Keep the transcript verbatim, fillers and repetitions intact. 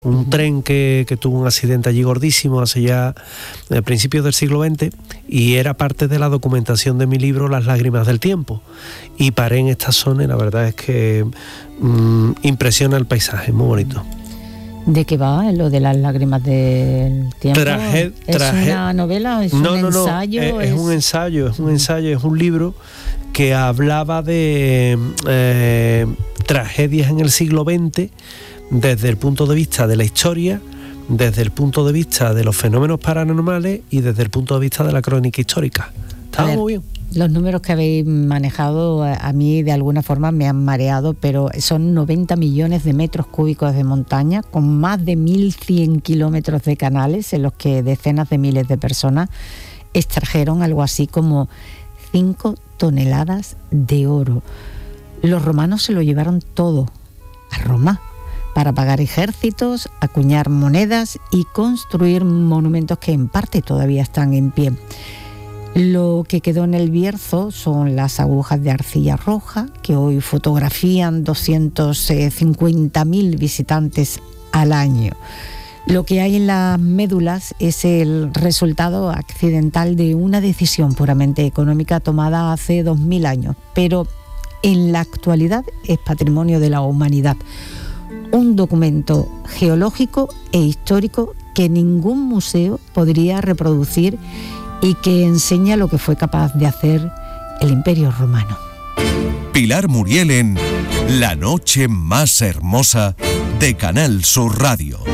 Un tren que, que tuvo un accidente allí gordísimo hace ya a principios del siglo veinte, y era parte de la documentación de mi libro Las lágrimas del tiempo, y paré en esta zona y la verdad es que mmm, impresiona el paisaje, muy bonito. ¿De qué va lo de Las lágrimas del tiempo? Traje, ¿Es traje, una novela? ¿Es no, un no, ensayo? No, es, es... es un ensayo, es un ensayo, es un libro que hablaba de eh, tragedias en el siglo veinte desde el punto de vista de la historia, desde el punto de vista de los fenómenos paranormales y desde el punto de vista de la crónica histórica. Está ver, muy bien. Los números que habéis manejado a mí de alguna forma me han mareado, pero son noventa millones de metros cúbicos de montaña, con más de mil cien kilómetros de canales en los que decenas de miles de personas extrajeron algo así como cinco toneladas de oro. Los romanos se lo llevaron todo a Roma para pagar ejércitos, acuñar monedas y construir monumentos que en parte todavía están en pie. Lo que quedó en el Bierzo son las agujas de arcilla roja, que hoy fotografían doscientos cincuenta mil visitantes al año. Lo que hay en las médulas es el resultado accidental de una decisión puramente económica tomada hace dos mil años, pero en la actualidad es patrimonio de la humanidad. Un documento geológico e histórico que ningún museo podría reproducir y que enseña lo que fue capaz de hacer el Imperio Romano. Pilar Muriel en La noche más hermosa de Canal Sur Radio.